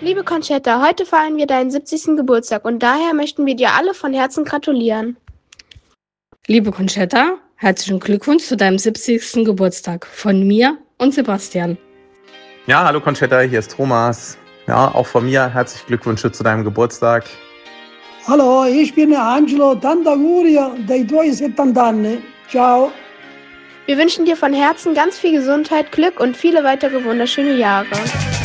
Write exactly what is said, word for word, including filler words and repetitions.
Liebe Conchetta, heute feiern wir deinen siebzigsten Geburtstag und daher möchten wir dir alle von Herzen gratulieren. Liebe Conchetta, herzlichen Glückwunsch zu deinem siebzigsten Geburtstag von mir und Sebastian. Ja, hallo Conchetta, hier ist Thomas. Ja, auch von mir herzlichen Glückwünsche zu deinem Geburtstag. Hallo, ich bin Angelo, tanti auguri dei tuoi settanta anni. Ciao. Wir wünschen dir von Herzen ganz viel Gesundheit, Glück und viele weitere wunderschöne Jahre.